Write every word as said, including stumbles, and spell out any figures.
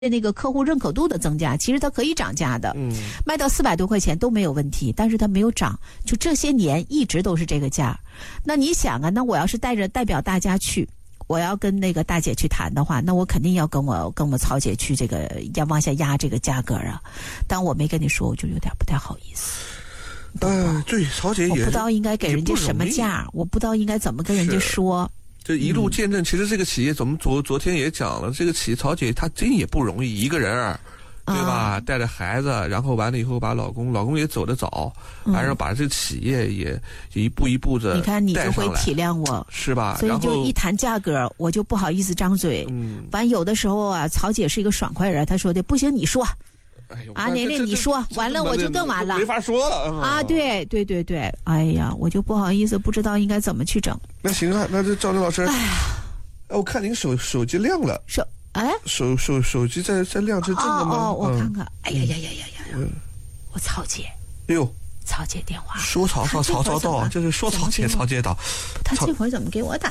那个客户认可度的增加，其实它可以涨价的，嗯，卖到四百多块钱都没有问题，但是它没有涨，就这些年一直都是这个价。那你想啊，那我要是带着代表大家去，我要跟那个大姐去谈的话，那我肯定要跟我跟我曹姐去这个要往下压这个价格啊。但我没跟你说，我就有点不太好意思。 呃，对，曹姐也我不知道应该给人家什么价，我不知道应该怎么跟人家说。 就一路见证，嗯、其实这个企业，我们昨昨天也讲了，这个企业曹姐她真也不容易，一个人儿，对吧？啊、带着孩子，然后完了以后把老公，老公也走得早，嗯、然后把这个企业也一步一步的， 你看你就会体谅我， 是吧？ 所以就一谈价格，我就不好意思张嘴。嗯，完有的时候啊，曹姐是一个爽快人，她说的不行，你说。 哎呦啊，玲玲，你说完了我就更完了， 没法说了啊！对对对对，哎呀，我就不好意思，不知道应该怎么去整。 那行啊，那这赵正老师，哎呀，我看您手手机亮了， 手哎， 手手手机在在亮，是真的吗？ 哦，我看看，哎呀呀呀呀呀呀！我曹姐， 哎呦， 曹姐电话， 说曹操曹操到，就是说曹姐曹姐到， 他这会儿怎么给我打？